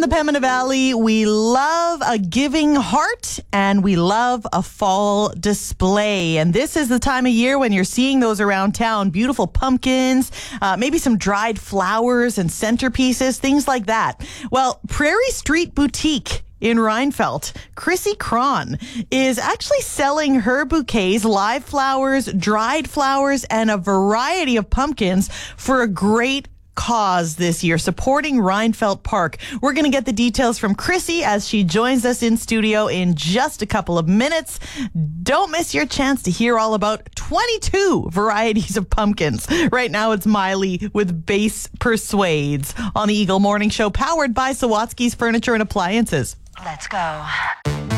the Pembina Valley, we love a giving heart and we love a fall display. And this is the time of year when you're seeing those around town. Beautiful pumpkins, maybe some dried flowers and centerpieces, things like that. Well, Prairie Street Boutique in Rheinfeldt, Chrissy Cron is actually selling her bouquets, live flowers, dried flowers, and a variety of pumpkins for a great cause this year, supporting Rheinfeldt Park. We're going to get the details from Chrissy as she joins us in studio in just a couple of minutes. Don't miss your chance to hear all about 22 varieties of pumpkins. Right now it's Miley with Bass Persuades on the Eagle Morning Show, powered by Sawatsky's Furniture and Appliances. Let's go.